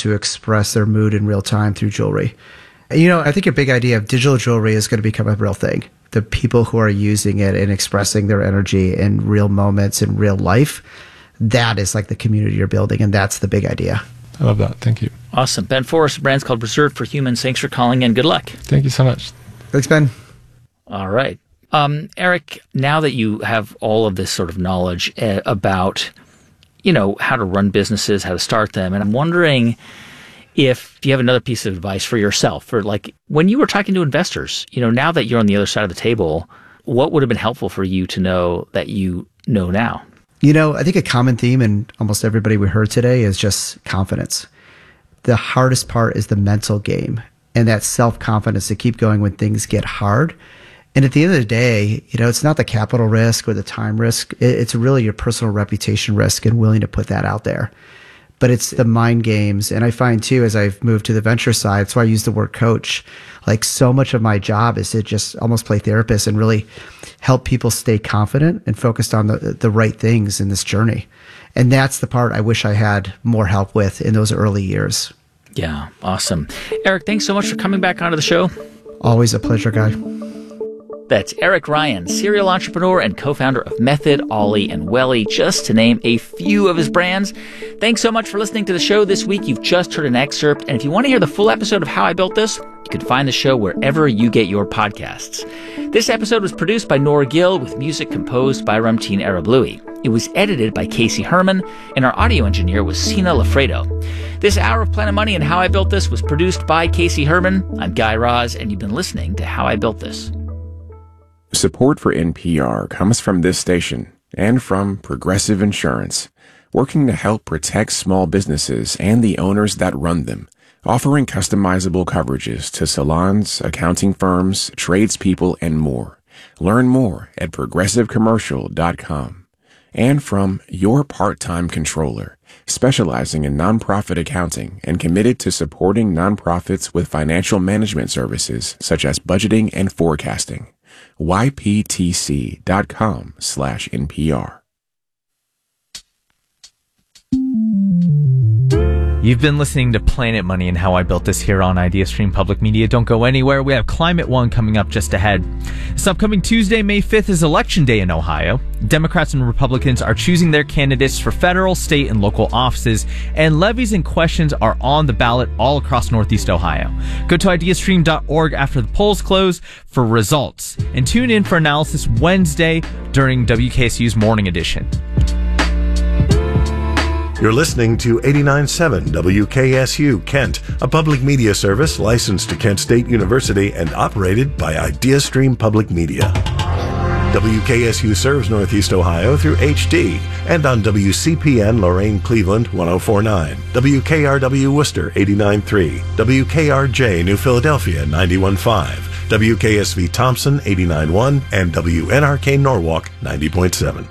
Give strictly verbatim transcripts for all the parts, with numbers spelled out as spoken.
to express their mood in real time through jewelry. You know, I think a big idea of digital jewelry is going to become a real thing. The people who are using it and expressing their energy in real moments in real life, that is like the community you're building, and that's the big idea. I love that. Thank you. Awesome. Ben Forrest, the brand's called Reserved for Humans. Thanks for calling in. Good luck. Thank you so much. Thanks, Ben. All right. Um, Eric, now that you have all of this sort of knowledge uh, about, you know, how to run businesses, how to start them, and I'm wondering if you have another piece of advice for yourself, for like when you were talking to investors, you know, now that you're on the other side of the table, what would have been helpful for you to know that you know now? You know, I think a common theme in almost everybody we heard today is just confidence. The hardest part is the mental game and that self-confidence to keep going when things get hard. And at the end of the day, you know, it's not the capital risk or the time risk. It's really your personal reputation risk and willing to put that out there. But it's the mind games. And I find too, as I've moved to the venture side, so I use the word coach, like so much of my job is to just almost play therapist and really help people stay confident and focused on the, the right things in this journey. And that's the part I wish I had more help with in those early years. Yeah, awesome. Eric, thanks so much for coming back onto the show. Always a pleasure, Guy. That's Eric Ryan, serial entrepreneur and co-founder of Method, Ollie, and Welly, just to name a few of his brands. Thanks so much for listening to the show this week. You've just heard an excerpt, and if you want to hear the full episode of How I Built This, you can find the show wherever you get your podcasts. This episode was produced by Nora Gill with music composed by Ramtin Arablouei. It was edited by Casey Herman, and our audio engineer was Sina Lafredo. This hour of Planet Money and How I Built This was produced by Casey Herman. I'm Guy Raz, and you've been listening to How I Built This. Support for N P R comes from this station and from Progressive Insurance, working to help protect small businesses and the owners that run them, offering customizable coverages to salons, accounting firms, tradespeople, and more. Learn more at progressive commercial dot com. And from Your Part-Time Controller, specializing in nonprofit accounting and committed to supporting nonprofits with financial management services such as budgeting and forecasting. Y P T C dot com slash N P R. You've been listening to Planet Money and How I Built This here on IdeaStream Public Media. Don't go anywhere. We have Climate One coming up just ahead. This upcoming Tuesday, May fifth, is Election Day in Ohio. Democrats and Republicans are choosing their candidates for federal, state, and local offices, and levies and questions are on the ballot all across Northeast Ohio. Go to ideastream dot org after the polls close for results, and tune in for analysis Wednesday during W K S U's Morning Edition. You're listening to eighty-nine point seven W K S U Kent, a public media service licensed to Kent State University and operated by IdeaStream Public Media. W K S U serves Northeast Ohio through H D and on W C P N Lorain Cleveland one oh four point nine, W K R W Worcester eighty-nine point three, W K R J New Philadelphia ninety-one point five, W K S V Thompson eighty-nine point one, and W N R K Norwalk ninety point seven.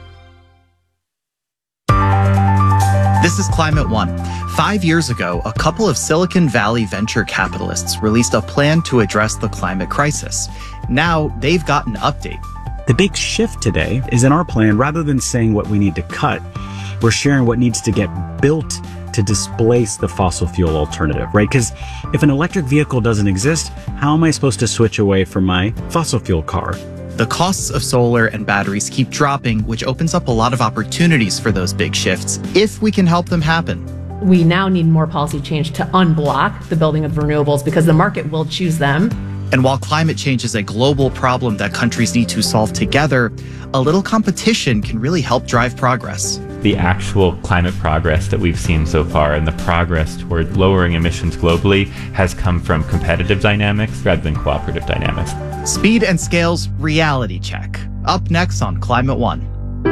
This is Climate One. Five years ago, a couple of Silicon Valley venture capitalists released a plan to address the climate crisis. Now, they've got an update. The big shift today is in our plan, rather than saying what we need to cut, we're sharing what needs to get built to displace the fossil fuel alternative, right? Because if an electric vehicle doesn't exist, how am I supposed to switch away from my fossil fuel car? The costs of solar and batteries keep dropping, which opens up a lot of opportunities for those big shifts, if we can help them happen. We now need more policy change to unblock the building of renewables because the market will choose them. And while climate change is a global problem that countries need to solve together, a little competition can really help drive progress. The actual climate progress that we've seen so far and the progress toward lowering emissions globally has come from competitive dynamics rather than cooperative dynamics. Speed and Scale's Reality Check, up next on Climate One.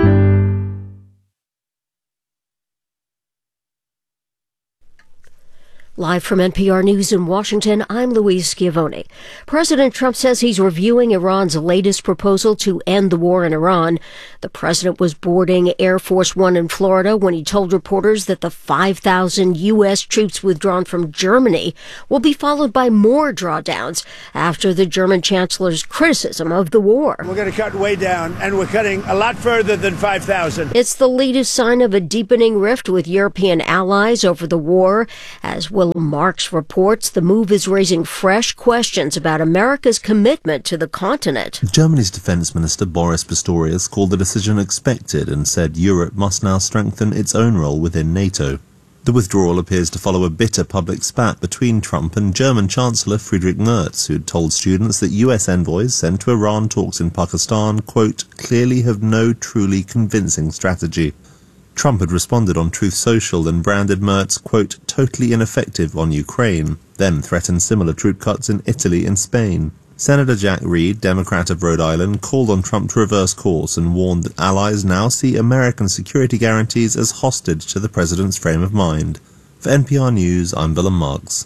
Live from N P R News in Washington, I'm Louise Schiavone. President Trump says he's reviewing Iran's latest proposal to end the war in Iran. The president was boarding Air Force One in Florida when he told reporters that the five thousand U S troops withdrawn from Germany will be followed by more drawdowns after the German chancellor's criticism of the war. We're going to cut way down, and we're cutting a lot further than five thousand. It's the latest sign of a deepening rift with European allies over the war, as well Willem Marks reports the move is raising fresh questions about America's commitment to the continent. Germany's defense minister Boris Pistorius called the decision expected and said Europe must now strengthen its own role within NATO. The withdrawal appears to follow a bitter public spat between Trump and German Chancellor Friedrich Merz, who had told students that U S envoys sent to Iran talks in Pakistan, quote, clearly have no truly convincing strategy. Trump had responded on Truth Social and branded Merz, quote, totally ineffective on Ukraine, then threatened similar troop cuts in Italy and Spain. Senator Jack Reed, Democrat of Rhode Island, called on Trump to reverse course and warned that allies now see American security guarantees as hostage to the president's frame of mind. For N P R News, I'm Willem Marks.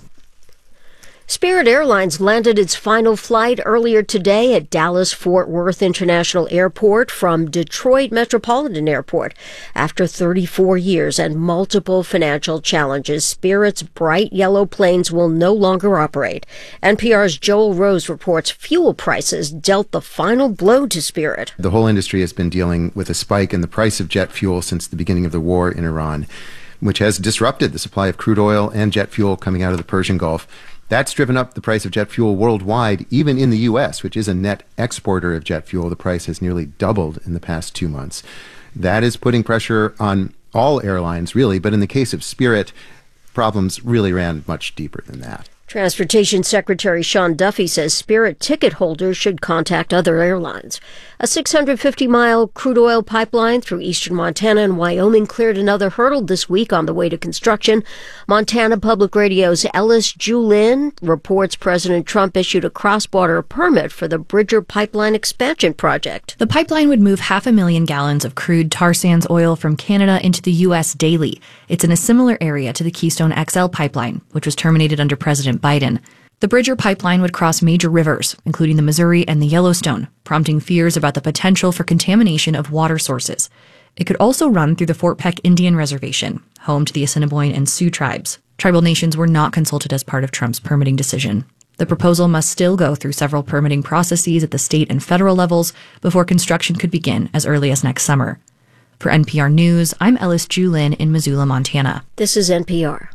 Spirit Airlines landed its final flight earlier today at Dallas-Fort Worth International Airport from Detroit Metropolitan Airport. After thirty-four years and multiple financial challenges, Spirit's bright yellow planes will no longer operate. N P R's Joel Rose reports fuel prices dealt the final blow to Spirit. The whole industry has been dealing with a spike in the price of jet fuel since the beginning of the war in Iran, which has disrupted the supply of crude oil and jet fuel coming out of the Persian Gulf. That's driven up the price of jet fuel worldwide, even in the U S, which is a net exporter of jet fuel. The price has nearly doubled in the past two months. That is putting pressure on all airlines, really, but in the case of Spirit, problems really ran much deeper than that. Transportation Secretary Sean Duffy says Spirit ticket holders should contact other airlines. A six hundred fifty mile crude oil pipeline through eastern Montana and Wyoming cleared another hurdle this week on the way to construction. Montana Public Radio's Ellis Julin reports President Trump issued a cross-border permit for the Bridger Pipeline expansion project. The pipeline would move half a million gallons of crude tar sands oil from Canada into the U S daily. It's in a similar area to the Keystone X L pipeline, which was terminated under President Biden. The Bridger pipeline would cross major rivers, including the Missouri and the Yellowstone, prompting fears about the potential for contamination of water sources. It could also run through the Fort Peck Indian Reservation, home to the Assiniboine and Sioux tribes. Tribal nations were not consulted as part of Trump's permitting decision. The proposal must still go through several permitting processes at the state and federal levels before construction could begin as early as next summer. For N P R News, I'm Ellis Julin in Missoula, Montana. This is N P R.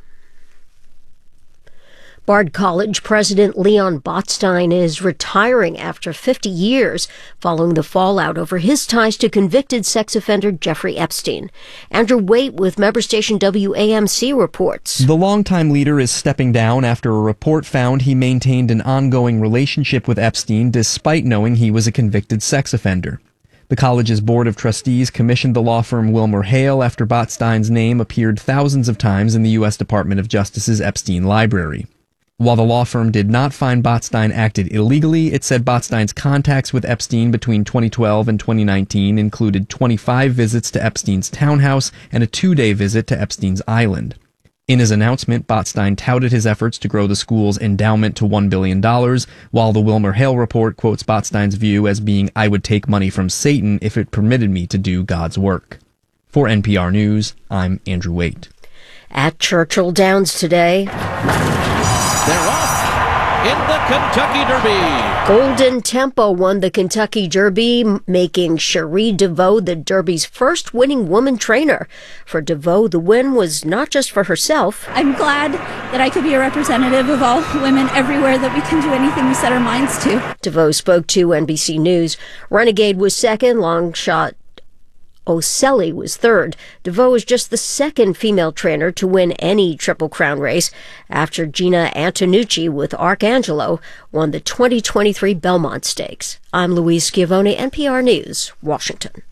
Bard College President Leon Botstein is retiring after fifty years following the fallout over his ties to convicted sex offender Jeffrey Epstein. Andrew Waite with member station W A M C reports. The longtime leader is stepping down after a report found he maintained an ongoing relationship with Epstein despite knowing he was a convicted sex offender. The college's board of trustees commissioned the law firm Wilmer Hale after Botstein's name appeared thousands of times in the U S Department of Justice's Epstein library. While the law firm did not find Botstein acted illegally, it said Botstein's contacts with Epstein between twenty twelve and twenty nineteen included twenty-five visits to Epstein's townhouse and a two-day visit to Epstein's island. In his announcement, Botstein touted his efforts to grow the school's endowment to one billion dollars, while the Wilmer Hale report quotes Botstein's view as being, "I would take money from Satan if it permitted me to do God's work." For N P R News, I'm Andrew Waite. At Churchill Downs today, they're off in the Kentucky Derby. Golden Tempo won the Kentucky Derby, making Cherie DeVoe the Derby's first winning woman trainer. For DeVoe, the win was not just for herself. I'm glad that I could be a representative of all women everywhere, that we can do anything we set our minds to. DeVoe spoke to N B C News. Renegade was second, Longshot Oselli was third. DeVoe is just the second female trainer to win any Triple Crown race, after Gina Antonucci with Arcangelo won the twenty twenty-three Belmont Stakes. I'm Louise Schiavone, N P R News, Washington.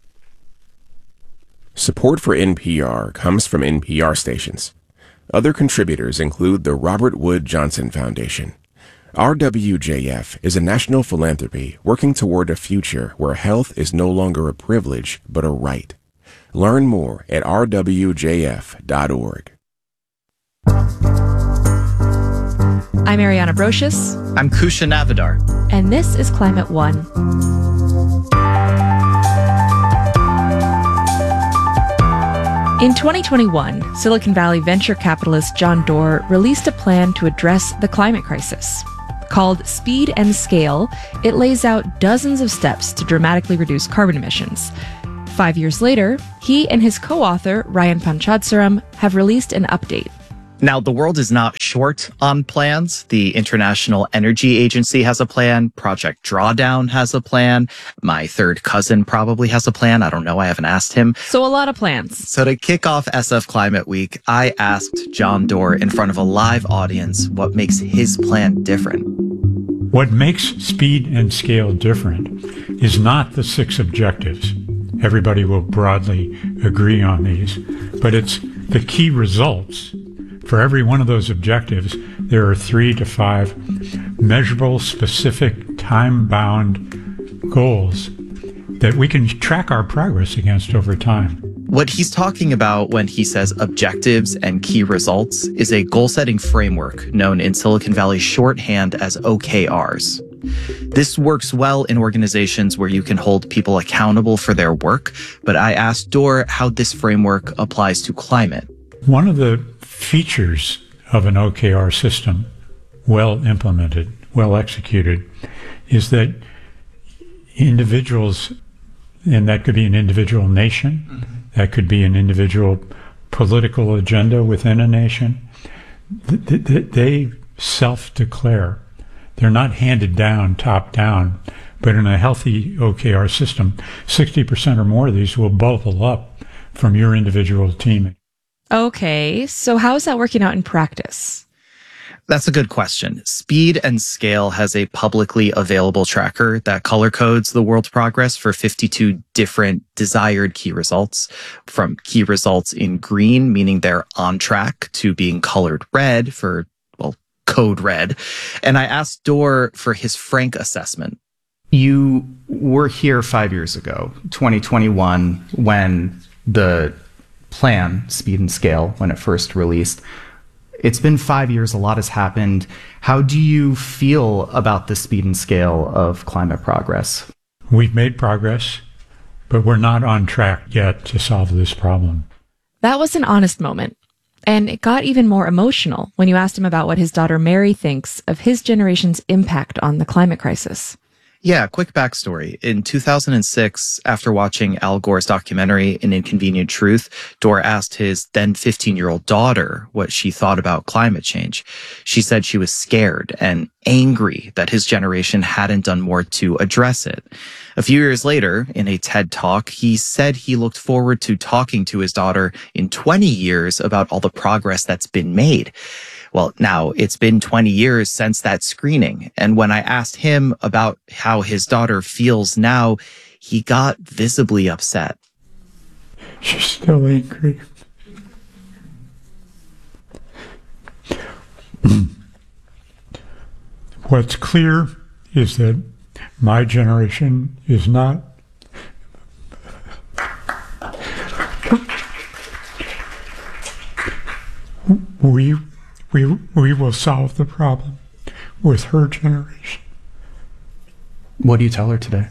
Support for N P R comes from N P R stations. Other contributors include the Robert Wood Johnson Foundation. R W J F is a national philanthropy working toward a future where health is no longer a privilege, but a right. Learn more at r w j f dot org. I'm Ariana Brocious. I'm Kusha Navidar. And this is Climate One. In twenty twenty-one, Silicon Valley venture capitalist John Doerr released a plan to address the climate crisis. Called Speed and Scale, it lays out dozens of steps to dramatically reduce carbon emissions. Five years later, he and his co-author, Ryan Panchadsaram, have released an update. Now, the world is not short on plans. The International Energy Agency has a plan. Project Drawdown has a plan. My third cousin probably has a plan. I don't know. I haven't asked him. So a lot of plans. So to kick off S F Climate Week, I asked John Doerr in front of a live audience what makes his plan different. What makes Speed and Scale different is not the six objectives. Everybody will broadly agree on these, but it's the key results. For every one of those objectives, there are three to five measurable, specific, time-bound goals that we can track our progress against over time. What he's talking about when he says objectives and key results is a goal-setting framework known in Silicon Valley shorthand as O K Rs. This works well in organizations where you can hold people accountable for their work, but I asked Doerr how this framework applies to climate. One of the features of an O K R system, well implemented, well executed, is that individuals, and that could be an individual nation, mm-hmm. that could be an individual political agenda within a nation, th- th- they self-declare. They're not handed down, top down, but in a healthy O K R system, sixty percent or more of these will bubble up from your individual team. Okay, so how is that working out in practice? That's a good question. Speed and Scale has a publicly available tracker that color codes the world's progress for fifty-two different desired key results, from key results in green, meaning they're on track, to being colored red for, well, code red. And I asked Doerr for his frank assessment. You were here five years ago, twenty twenty-one, when the plan, Speed and Scale, when it first released. It's been five years. A lot has happened. How do you feel about the speed and scale of climate progress? We've made progress, but we're not on track yet to solve this problem. That was an honest moment. And it got even more emotional when you asked him about what his daughter Mary thinks of his generation's impact on the climate crisis. Yeah, quick backstory. In two thousand six, after watching Al Gore's documentary, An Inconvenient Truth, Doerr asked his then fifteen-year-old daughter what she thought about climate change. She said she was scared and angry that his generation hadn't done more to address it. A few years later, in a TED Talk, he said he looked forward to talking to his daughter in twenty years about all the progress that's been made. Well, now it's been twenty years since that screening. And when I asked him about how his daughter feels now, he got visibly upset. She's still angry. What's clear is that my generation is not we We we will solve the problem with her generation. What do you tell her today?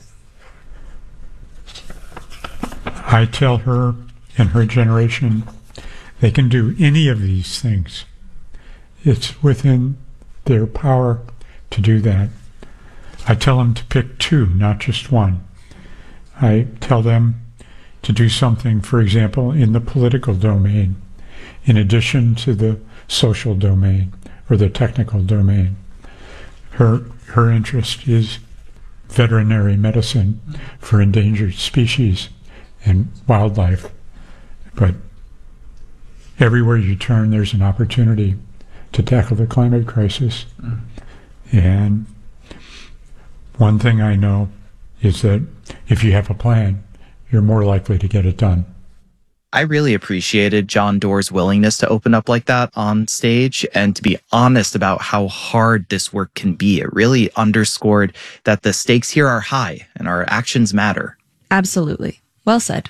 I tell her and her generation they can do any of these things. It's within their power to do that. I tell them to pick two, not just one. I tell them to do something, for example, in the political domain, in addition to the social domain or the technical domain. Her her interest is veterinary medicine for endangered species and wildlife. But everywhere you turn, there's an opportunity to tackle the climate crisis. Mm. And one thing I know is that if you have a plan, you're more likely to get it done. I really appreciated John Doerr's willingness to open up like that on stage and to be honest about how hard this work can be. It really underscored that the stakes here are high and our actions matter. Absolutely. Well said.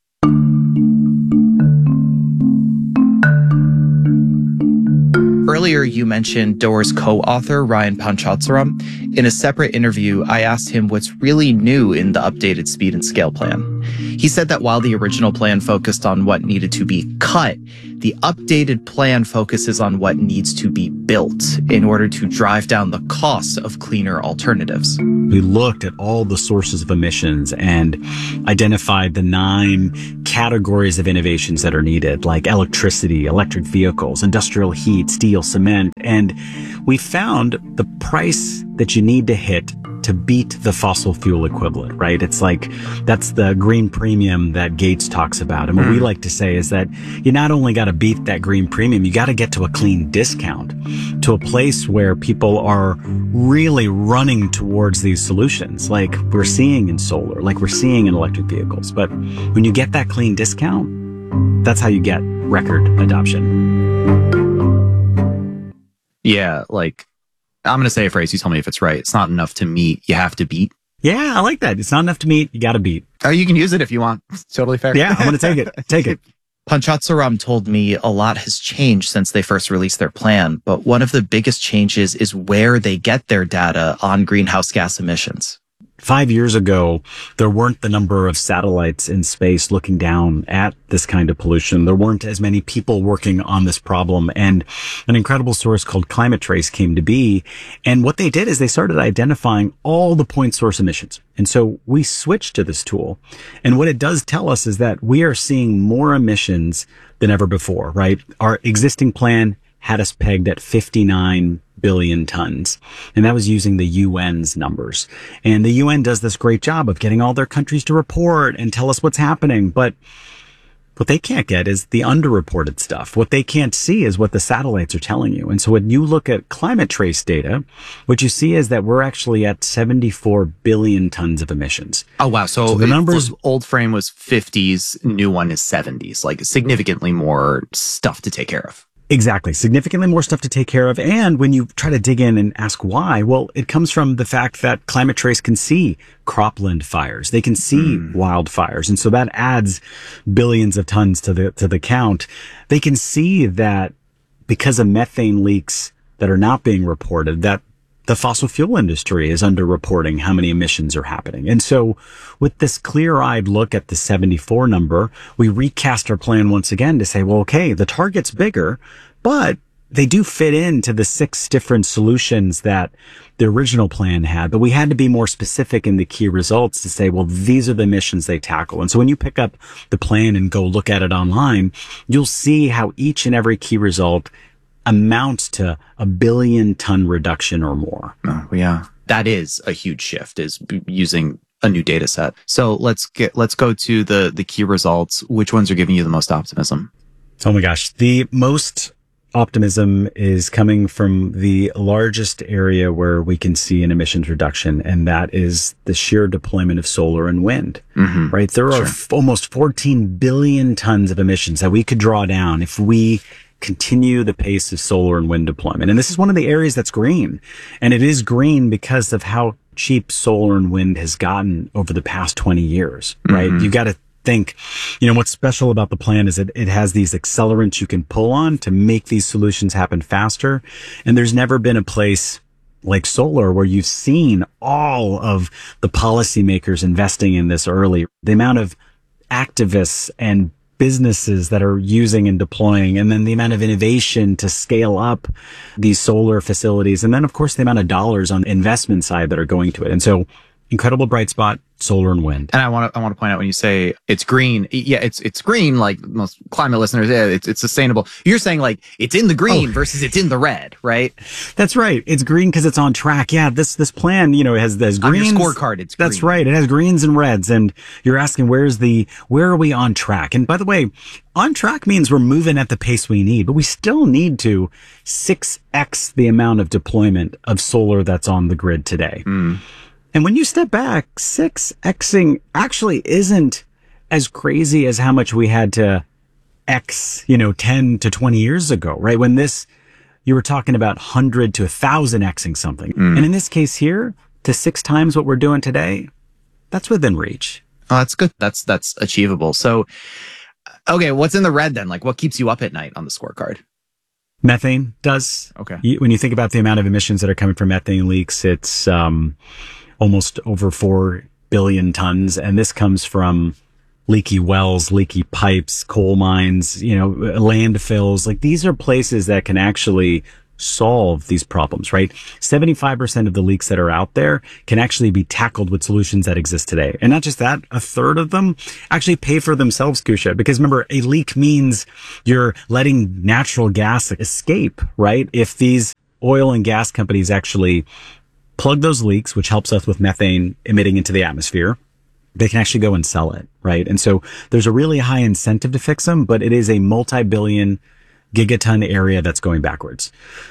Earlier, you mentioned Doerr's co-author, Ryan Panchadsaram. In a separate interview, I asked him what's really new in the updated Speed and Scale plan. He said that while the original plan focused on what needed to be cut, the updated plan focuses on what needs to be built in order to drive down the cost of cleaner alternatives. We looked at all the sources of emissions and identified the nine categories of innovations that are needed, like electricity, electric vehicles, industrial heat, steel, cement. And we found the price that you need to hit to beat the fossil fuel equivalent, right? It's like, that's the green premium that Gates talks about. And what mm. we like to say is that you not only got to beat that green premium, you got to get to a clean discount, to a place where people are really running towards these solutions, like we're seeing in solar, like we're seeing in electric vehicles. But when you get that clean discount, that's how you get record adoption. Yeah, like, I'm going to say a phrase. You tell me if it's right. It's not enough to meet. You have to beat. Yeah, I like that. It's not enough to meet. You got to beat. Oh, you can use it if you want. It's totally fair. Yeah, I'm going to take it. Take it. Panchatsaram told me a lot has changed since they first released their plan, but one of the biggest changes is where they get their data on greenhouse gas emissions. Five years ago, there weren't the number of satellites in space looking down at this kind of pollution. There weren't as many people working on this problem. And an incredible source called Climate Trace came to be. And what they did is they started identifying all the point source emissions. And so we switched to this tool. And what it does tell us is that we are seeing more emissions than ever before, right? Our existing plan had us pegged at fifty-nine billion tons. And that was using the U N's numbers. And the U N does this great job of getting all their countries to report and tell us what's happening. But what they can't get is the underreported stuff. What they can't see is what the satellites are telling you. And so when you look at Climate Trace data, what you see is that we're actually at seventy-four billion tons of emissions. Oh, wow. So, so the numbers, old frame was fifties, new one is seventies, like significantly more stuff to take care of. Exactly. Significantly more stuff to take care of. And when you try to dig in and ask why, well, it comes from the fact that Climate Trace can see cropland fires. They can see mm. wildfires. And so that adds billions of tons to the, to the count. They can see that because of methane leaks that are not being reported, that the fossil fuel industry is underreporting how many emissions are happening. And so with this clear-eyed look at the seventy-four number, we recast our plan once again to say, well, okay, the target's bigger, but they do fit into the six different solutions that the original plan had. But we had to be more specific in the key results to say, well, these are the emissions they tackle. And so when you pick up the plan and go look at it online, you'll see how each and every key result amounts to a billion ton reduction or more. Oh, yeah. That is a huge shift, is using a new data set. So let's get, let's go to the, the key results. Which ones are giving you the most optimism? Oh my gosh. The most optimism is coming from the largest area where we can see an emissions reduction, and that is the sheer deployment of solar and wind, mm-hmm. right? There are sure. f- almost fourteen billion tons of emissions that we could draw down if we continue the pace of solar and wind deployment. And this is one of the areas that's green. And it is green because of how cheap solar and wind has gotten over the past twenty years, right? Mm-hmm. You got to think, you know, what's special about the plan is that it has these accelerants you can pull on to make these solutions happen faster. And there's never been a place like solar where you've seen all of the policymakers investing in this early. The amount of activists and businesses that are using and deploying, and then the amount of innovation to scale up these solar facilities. And then, of course, the amount of dollars on the investment side that are going to it. And so incredible bright spot, solar and wind. And I want to I want to point out, when you say it's green, yeah, it's it's green, like most climate listeners, yeah, it's it's sustainable. You're saying like it's in the green oh. versus it's in the red, right? That's right. It's green because it's on track. Yeah, this this plan, you know, has has greens. On your scorecard, it's green. That's right. It has greens and reds, and you're asking where's the where are we on track? And by the way, on track means we're moving at the pace we need, but we still need to six x the amount of deployment of solar that's on the grid today. Mm. And when you step back, six Xing actually isn't as crazy as how much we had to X, you know, ten to twenty years ago, right? When this, you were talking about one hundred to one thousand Xing something. Mm. And in this case here, to six times what we're doing today, that's within reach. Oh, that's good. That's, that's achievable. So, okay, what's in the red then? Like, what keeps you up at night on the scorecard? Methane does. Okay. You, when you think about the amount of emissions that are coming from methane leaks, it's, um, almost over four billion tons. And this comes from leaky wells, leaky pipes, coal mines, you know, landfills. Like these are places that can actually solve these problems, right? seventy-five percent of the leaks that are out there can actually be tackled with solutions that exist today. And not just that, a third of them actually pay for themselves, Kusha, because remember, a leak means you're letting natural gas escape, right? If these oil and gas companies actually plug those leaks, which helps us with methane emitting into the atmosphere, they can actually go and sell it, right? And so there's a really high incentive to fix them, but it is a multi-billion gigaton area that's going backwards.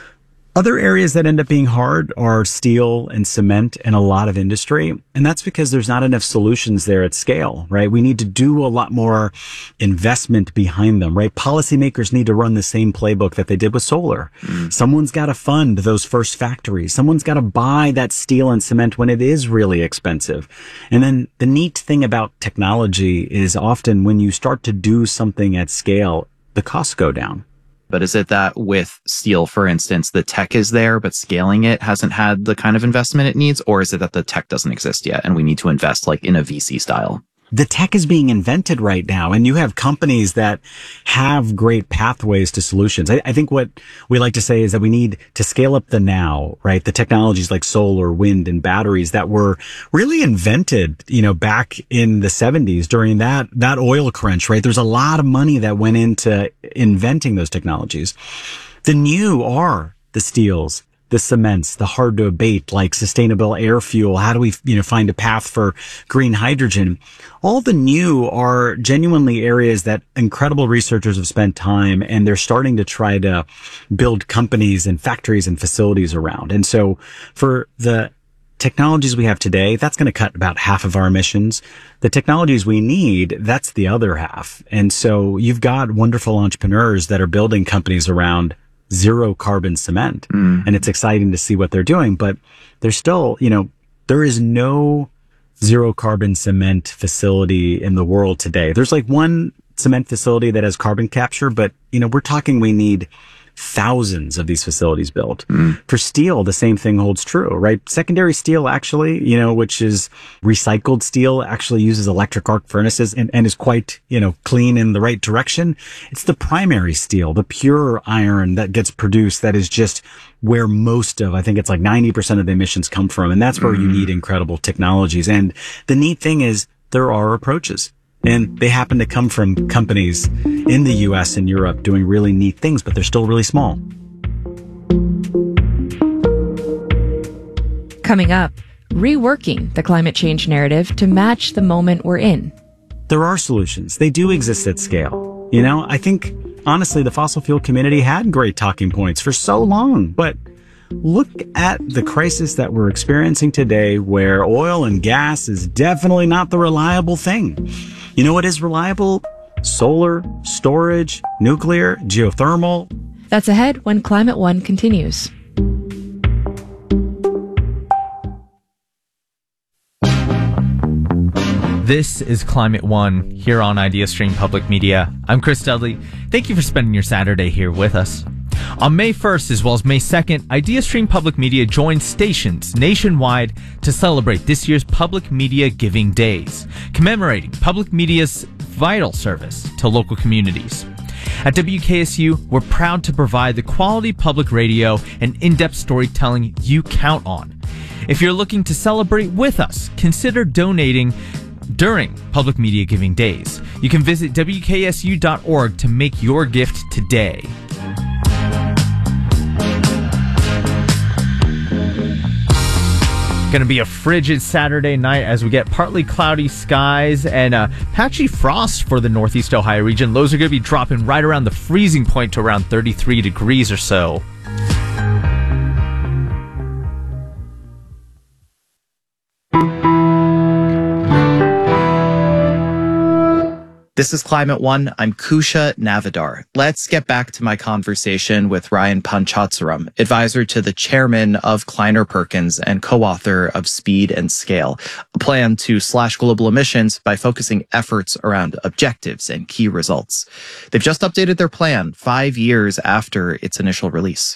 Other areas that end up being hard are steel and cement and a lot of industry. And that's because there's not enough solutions there at scale, right? We need to do a lot more investment behind them, right? Policymakers need to run the same playbook that they did with solar. Mm. Someone's got to fund those first factories. Someone's got to buy that steel and cement when it is really expensive. And then the neat thing about technology is often when you start to do something at scale, the costs go down. But is it that with steel, for instance, the tech is there, but scaling it hasn't had the kind of investment it needs? Or is it that the tech doesn't exist yet and we need to invest like in a V C style? The tech is being invented right now, and you have companies that have great pathways to solutions. I, I think what we like to say is that we need to scale up the now, right? The technologies like solar, wind, and batteries that were really invented, you know, back in the seventies during that, that oil crunch, right? There's a lot of money that went into inventing those technologies. The new are the steels, the cements, the hard to abate, like sustainable air fuel. How do we, you know, find a path for green hydrogen? All the new are genuinely areas that incredible researchers have spent time, and they're starting to try to build companies and factories and facilities around. And so for the technologies we have today, that's going to cut about half of our emissions. The technologies we need, that's the other half. And so you've got wonderful entrepreneurs that are building companies around zero carbon cement. Mm. And it's exciting to see what they're doing, but there's still, you know, there is no zero carbon cement facility in the world today. There's like one cement facility that has carbon capture, but, you know, we're talking we need thousands of these facilities built. Mm. For steel, the same thing holds true, right? Secondary steel actually, you know, which is recycled steel, actually uses electric arc furnaces and, and is quite, you know, clean in the right direction. It's the primary steel, the pure iron that gets produced that is just where most of, I think it's like ninety percent of the emissions come from. And that's where mm. you need incredible technologies. And the neat thing is there are approaches. And they happen to come from companies in the U S and Europe doing really neat things, but they're still really small. Coming up, reworking the climate change narrative to match the moment we're in. There are solutions. They do exist at scale. You know, I think, honestly, the fossil fuel community had great talking points for so long, but look at the crisis that we're experiencing today, where oil and gas is definitely not the reliable thing. You know what is reliable? Solar, storage, nuclear, geothermal. That's ahead when Climate One continues. This is Climate One here on IdeaStream Public Media. I'm Chris Dudley. Thank you for spending your Saturday here with us. On May first as well as May second, IdeaStream Public Media joins stations nationwide to celebrate this year's Public Media Giving Days, commemorating public media's vital service to local communities. At W K S U, we're proud to provide the quality public radio and in-depth storytelling you count on. If you're looking to celebrate with us, consider donating during Public Media Giving Days. You can visit W K S U dot org to make your gift today. Going to be a frigid Saturday night as we get partly cloudy skies and uh, patchy frost for the Northeast Ohio region. Lows are going to be dropping right around the freezing point to around thirty-three degrees or so. This is Climate One. I'm Kusha Navidar. Let's get back to my conversation with Ryan Panchadsaram, advisor to the chairman of Kleiner Perkins and co-author of Speed and Scale, a plan to slash global emissions by focusing efforts around objectives and key results. They've just updated their plan five years after its initial release.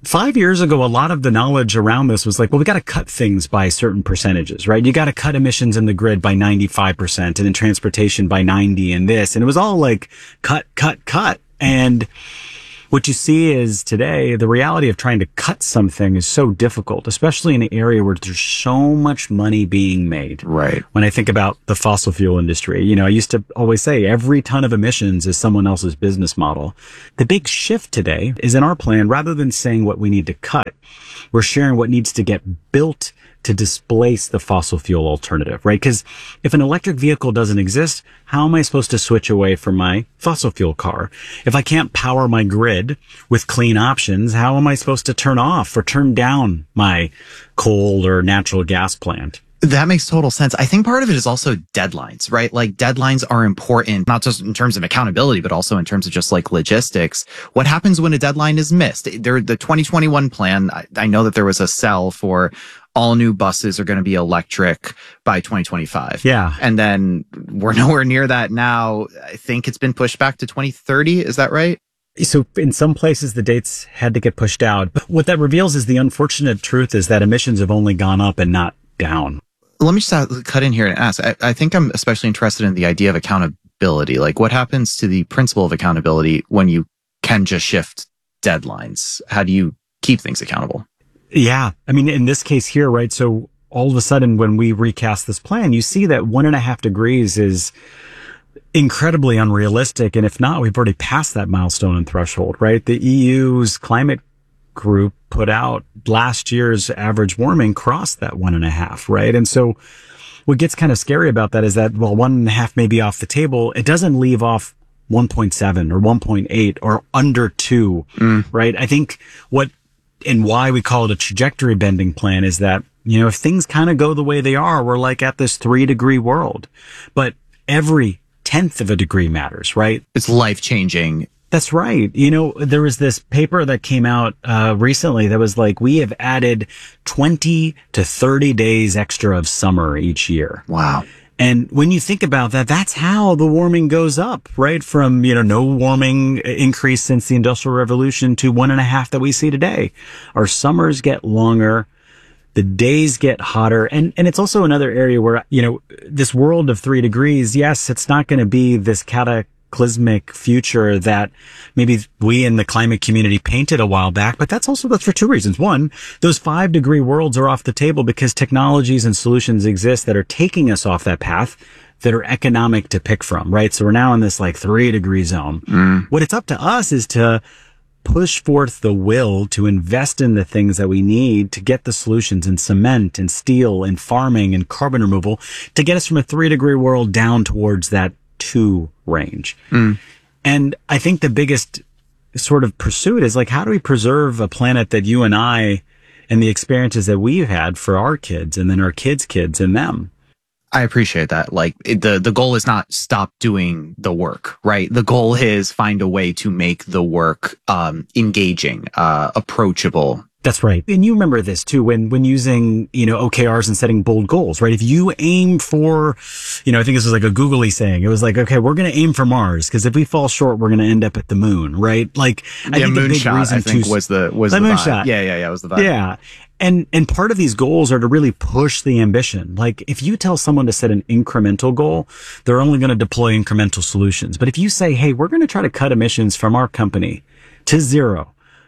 Five years ago, a lot of the knowledge around this was like, well, we got to cut things by certain percentages, right? You got to cut emissions in the grid by ninety-five percent and in transportation by ninety and this. And it was all like cut, cut, cut. And what you see is today, the reality of trying to cut something is so difficult, especially in an area where there's so much money being made. Right. When I think about the fossil fuel industry, you know, I used to always say every ton of emissions is someone else's business model. The big shift today is in our plan, rather than saying what we need to cut, we're sharing what needs to get built to displace the fossil fuel alternative, right? Because if an electric vehicle doesn't exist, how am I supposed to switch away from my fossil fuel car? If I can't power my grid with clean options, how am I supposed to turn off or turn down my coal or natural gas plant? That makes total sense. I think part of it is also deadlines, right? Like deadlines are important, not just in terms of accountability, but also in terms of just like logistics. What happens when a deadline is missed? There, the twenty twenty-one plan, I, I know that there was a cell for all new buses are going to be electric by twenty twenty-five. Yeah. And then we're nowhere near that now. I think it's been pushed back to twenty thirty. Is that right? So in some places, the dates had to get pushed out. But what that reveals is the unfortunate truth is that emissions have only gone up and not down. Let me just uh, cut in here and ask. I, I think I'm especially interested in the idea of accountability. Like what happens to the principle of accountability when you can just shift deadlines? How do you keep things accountable? Yeah. I mean, in this case here, right? So all of a sudden, when we recast this plan, you see that one and a half degrees is incredibly unrealistic. And if not, we've already passed that milestone and threshold, right? The E U's climate group put out last year's average warming crossed that one and a half, right? And so what gets kind of scary about that is that, well, one and a half may be off the table. It doesn't leave off one point seven or one point eight or under two, mm. right? I think what and why we call it a trajectory bending plan is that, you know, if things kind of go the way they are, we're like at this three degree world, but every tenth of a degree matters, right? It's life changing. That's right. You know, there was this paper that came out uh, recently that was like, we have added twenty to thirty days extra of summer each year. Wow. And when you think about that, that's how the warming goes up, right? From, you know, no warming increase since the Industrial Revolution to one and a half that we see today. Our summers get longer. The days get hotter. And, and it's also another area where, you know, this world of three degrees, yes, it's not going to be this cataclysmic future that maybe we in the climate community painted a while back, but that's also, that's for two reasons. One, those five degree worlds are off the table because technologies and solutions exist that are taking us off that path that are economic to pick from, right? So we're now in this like three degree zone. Mm. What it's up to us is to push forth the will to invest in the things that we need to get the solutions in cement and steel and farming and carbon removal to get us from a three degree world down towards that two range. Mm. And I think the biggest sort of pursuit is like, how do we preserve a planet that you and I and the experiences that we've had for our kids and then our kids' kids and them? I appreciate that. Like it, the, the goal is not stop doing the work, right? The goal is find a way to make the work, um, engaging, uh, approachable. That's right. And you remember this too, when, when using, you know, O K Rs and setting bold goals, right? If you aim for, you know, I think this was like a googly saying, it was like, okay, we're going to aim for Mars because if we fall short, we're going to end up at the moon, right? Like, I yeah, think the big moonshot, reason I think to, was the, was the, the moonshot. Yeah, yeah, yeah, was the vibe. Yeah. And, and part of these goals are to really push the ambition. Like if you tell someone to set an incremental goal, they're only going to deploy incremental solutions. But if you say, hey, we're going to try to cut emissions from our company to zero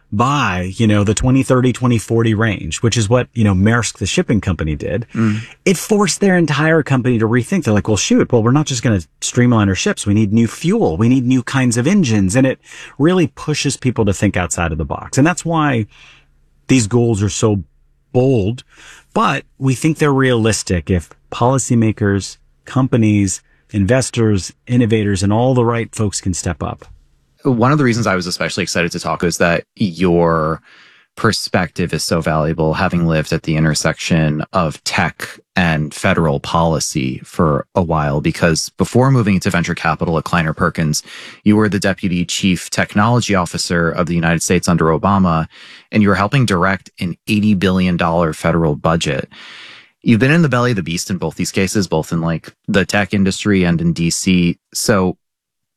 by, you know, the twenty thirty, twenty forty range, which is what, you know, Maersk, the shipping company did, mm. it forced their entire company to rethink. They're like, well, shoot, well, we're not just going to streamline our ships. We need new fuel. We need new kinds of engines. And it really pushes people to think outside of the box. And that's why these goals are so bold, but we think they're realistic if policymakers, companies, investors, innovators, and all the right folks can step up. One of the reasons I was especially excited to talk is that your perspective is so valuable, having lived at the intersection of tech and federal policy for a while, because before moving into venture capital at Kleiner Perkins, you were the deputy chief technology officer of the United States under Obama, and you were helping direct an eighty billion dollars federal budget. You've been in the belly of the beast in both these cases, both in like the tech industry and in D C. So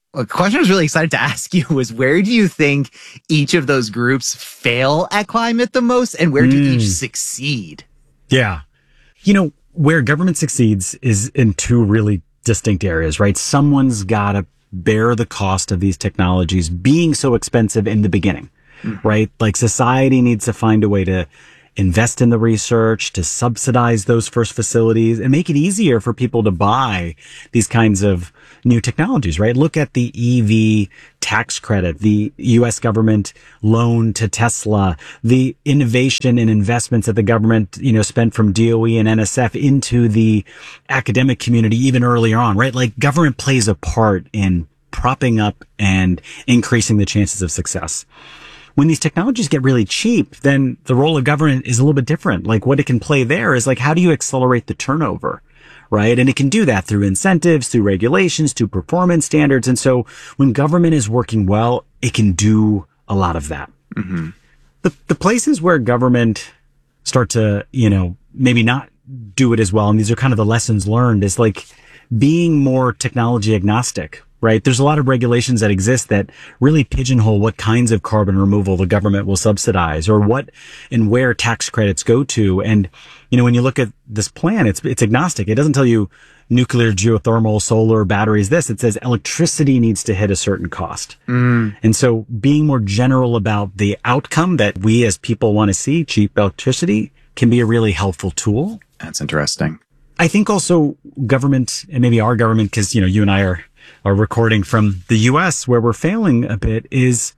A question I was really excited to ask you was, where do you think each of those groups fail at climate the most, and where do Mm. each succeed? Yeah. You know, where government succeeds is in two really distinct areas, right? Someone's got to bear the cost of these technologies being so expensive in the beginning, mm. right? Like society needs to find a way to invest in the research, to subsidize those first facilities and make it easier for people to buy these kinds of new technologies, right? Look at the E V tax credit, the U S government loan to Tesla, the innovation and investments that the government, you know, spent from D O E and N S F into the academic community even earlier on, right? Like government plays a part in propping up and increasing the chances of success. When these technologies get really cheap, then the role of government is a little bit different. Like what it can play there is like, how do you accelerate the turnover? Right. And it can do that through incentives, through regulations, through performance standards. And so when government is working well, it can do a lot of that. Mm-hmm. The, the places where government start to, you know, maybe not do it as well, and these are kind of the lessons learned, is like being more technology agnostic. Right. There's a lot of regulations that exist that really pigeonhole what kinds of carbon removal the government will subsidize or what and where tax credits go to. And, you know, when you look at this plan, it's, it's agnostic. It doesn't tell you nuclear, geothermal, solar, batteries, this. It says electricity needs to hit a certain cost. Mm. And so being more general about the outcome that we as people want to see, cheap electricity, can be a really helpful tool. That's interesting. I think also government, and maybe our government, because, you know, you and I are are recording from the U S, where we're failing a bit, is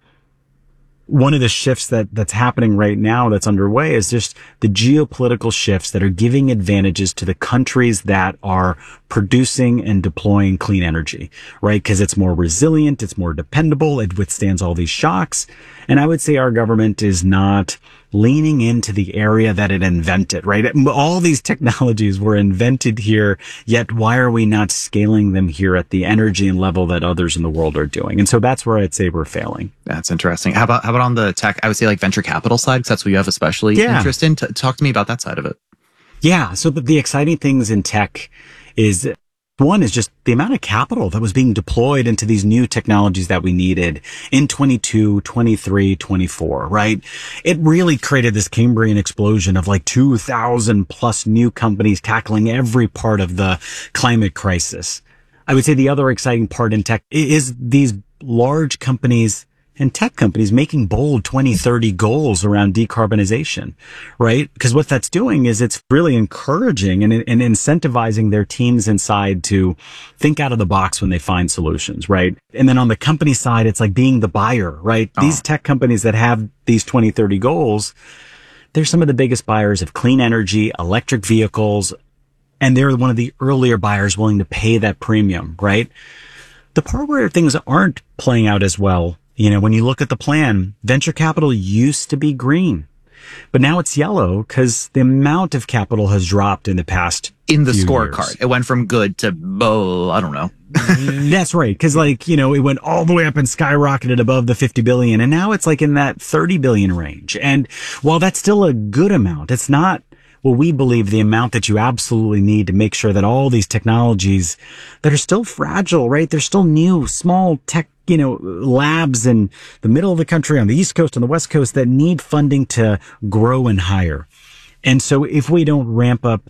one of the shifts that that's happening right now that's underway is just the geopolitical shifts that are giving advantages to the countries that are producing and deploying clean energy, right? Because it's more resilient, it's more dependable, it withstands all these shocks. And I would say our government is not leaning into the area that it invented, right? All these technologies were invented here, yet why are we not scaling them here at the energy and level that others in the world are doing? And so that's where I'd say we're failing. That's interesting. How about how about on the tech, I would say like venture capital side, because that's what you have especially yeah. interest in. T- talk to me about that side of it. Yeah. So the, the exciting things in tech is, one is just the amount of capital that was being deployed into these new technologies that we needed in twenty-two, twenty-three, twenty-four, right? It really created this Cambrian explosion of like two thousand plus new companies tackling every part of the climate crisis. I would say the other exciting part in tech is these large companies and tech companies making bold twenty thirty goals around decarbonization, right? Because what that's doing is it's really encouraging and, and incentivizing their teams inside to think out of the box when they find solutions, right? And then on the company side, it's like being the buyer, right? Oh. These tech companies that have these twenty thirty goals, they're some of the biggest buyers of clean energy, electric vehicles, and they're one of the earlier buyers willing to pay that premium, right? The part where things aren't playing out as well, you know, when you look at the plan, venture capital used to be green, but now it's yellow because the amount of capital has dropped in the past in the few scorecard. years. It went from good to, oh, I don't know. That's right. Because like, you know, it went all the way up and skyrocketed above the fifty billion. And now it's like in that thirty billion range. And while that's still a good amount, it's not, well, we believe the amount that you absolutely need to make sure that all these technologies that are still fragile, right? They're still new, small tech, you know, labs in the middle of the country, on the East Coast, on the West Coast, that need funding to grow and hire. And so if we don't ramp up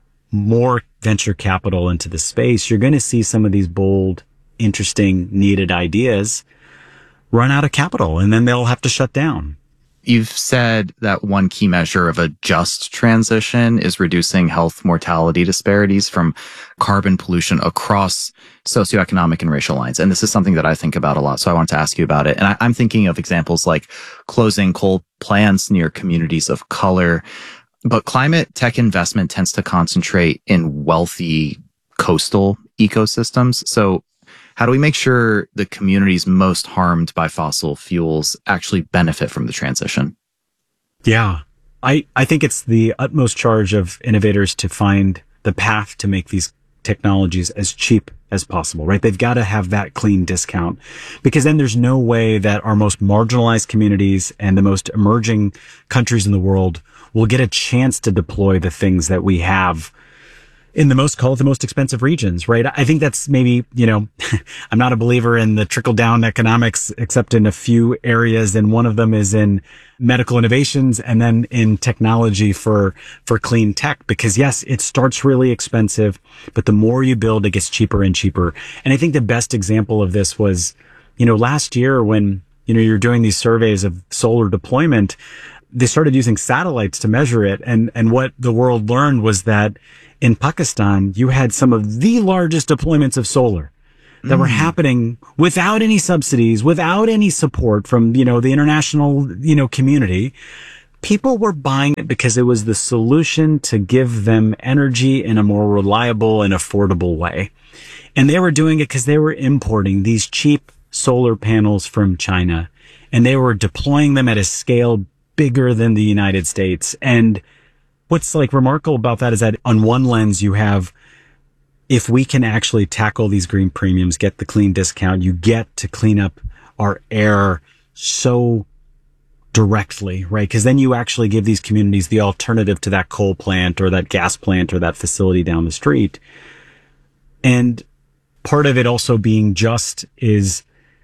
more venture capital into the space, you're going to see some of these bold, interesting, needed ideas run out of capital, and then they'll have to shut down. You've said that one key measure of a just transition is reducing health mortality disparities from carbon pollution across socioeconomic and racial lines. And this is something that I think about a lot. So I wanted to ask you about it. And I, I'm thinking of examples like closing coal plants near communities of color. But climate tech investment tends to concentrate in wealthy coastal ecosystems. So how do we make sure the communities most harmed by fossil fuels actually benefit from the transition? Yeah, I, I think it's the utmost charge of innovators to find the path to make these technologies as cheap as possible, right? They've got to have that clean discount, because then there's no way that our most marginalized communities and the most emerging countries in the world will get a chance to deploy the things that we have in the most, call it the most expensive regions, right? I think that's maybe, you know, I'm not a believer in the trickle down economics, except in a few areas. And one of them is in medical innovations and then in technology for, for clean tech, because yes, it starts really expensive, but the more you build, it gets cheaper and cheaper. And I think the best example of this was, you know, last year when, you know, you're doing these surveys of solar deployment, they started using satellites to measure it. And, and what the world learned was that in Pakistan, you had some of the largest deployments of solar that mm. were happening without any subsidies, without any support from, you know, the international, you know, community. People were buying it because it was the solution to give them energy in a more reliable and affordable way. And they were doing it because they were importing these cheap solar panels from China, and they were deploying them at a scale bigger than the United States. And what's like remarkable about that is that on one lens, you have, if we can actually tackle these green premiums, get the clean discount, you get to clean up our air so directly, right? Because then you actually give these communities the alternative to that coal plant or that gas plant or that facility down the street. And part of it also being just is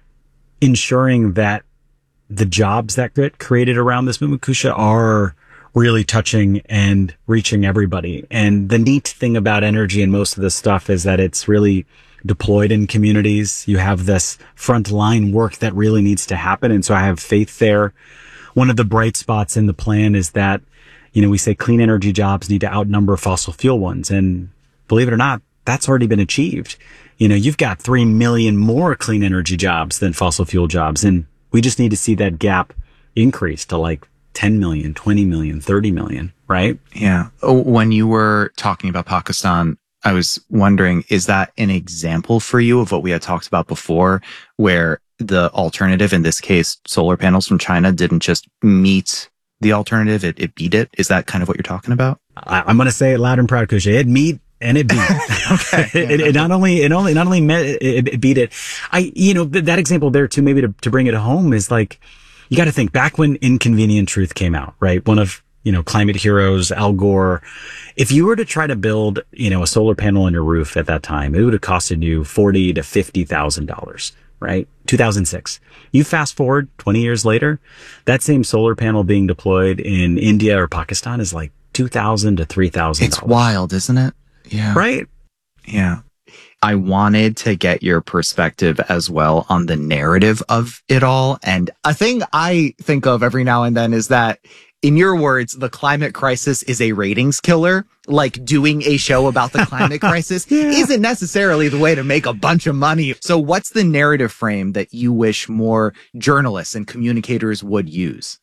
ensuring that the jobs that get created around this movement, Kusha, are really touching and reaching everybody. And the neat thing about energy and most of this stuff is that it's really deployed in communities. You have this frontline work that really needs to happen. And so I have faith there. One of the bright spots in the plan is that, you know, we say clean energy jobs need to outnumber fossil fuel ones. And believe it or not, that's already been achieved. You know, you've got three million more clean energy jobs than fossil fuel jobs. And we just need to see that gap increase to like ten million, twenty million, thirty million, right? Yeah. When you were talking about Pakistan, I was wondering, is that an example for you of what we had talked about before, where the alternative, in this case, solar panels from China, didn't just meet the alternative, it, it beat it? Is that kind of what you're talking about? I, I'm going to say it loud and proud, Kusha. It meet and it beat. Okay. it, it, it not only, it only, not only met, it, it beat it. I, you know, th- that example there too, maybe to, to bring it home is like, you got to think back when Inconvenient Truth came out, right? One of, you know, climate heroes, Al Gore. If you were to try to build, you know, a solar panel on your roof at that time, it would have costed you forty to fifty thousand dollars, right? two thousand six. You fast forward twenty years later, that same solar panel being deployed in India or Pakistan is like two thousand to three thousand dollars. It's wild, isn't it? Yeah. Right? Yeah. I wanted to get your perspective as well on the narrative of it all. And a thing I think of every now and then is that, in your words, the climate crisis is a ratings killer. Like, doing a show about the climate crisis yeah. isn't necessarily the way to make a bunch of money. So what's the narrative frame that you wish more journalists and communicators would use?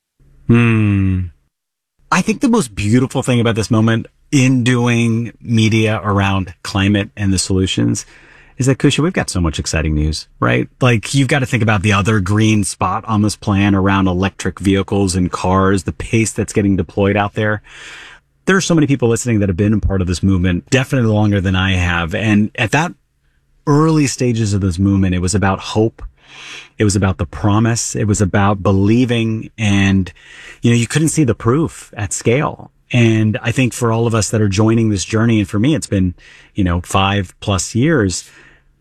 Hmm. I think the most beautiful thing about this moment in doing media around climate and the solutions is that, Kusha, we've got so much exciting news, right? Like, you've got to think about the other green spot on this plan around electric vehicles and cars, the pace that's getting deployed out there. There are so many people listening that have been a part of this movement definitely longer than I have. And at that early stages of this movement, it was about hope. It was about the promise. It was about believing. And, you know, you couldn't see the proof at scale. And I think for all of us that are joining this journey, and for me, it's been, you know, five plus years,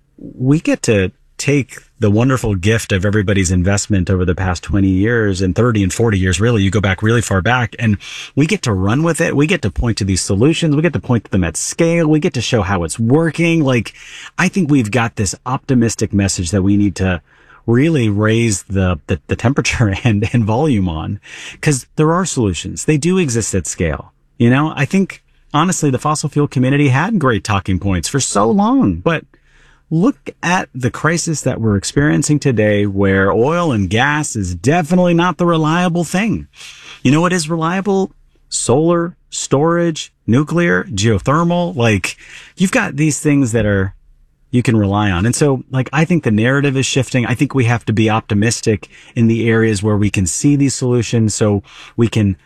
we get to take the wonderful gift of everybody's investment over the past twenty years and thirty and forty years. Really, you go back really far back, and we get to run with it. We get to point to these solutions. We get to point to them at scale. We get to show how it's working. Like, I think we've got this optimistic message that we need to really raise the, the, the temperature and, and volume on, because there are solutions. They do exist at scale. You know, I think honestly, the fossil fuel community had great talking points for so long, but look at the crisis that we're experiencing today, where oil and gas is definitely not the reliable thing. You know what is reliable? Solar, storage, nuclear, geothermal. Like, you've got these things that are, you can rely on. And so, like, I think the narrative is shifting. I think we have to be optimistic in the areas where we can see these solutions, so we can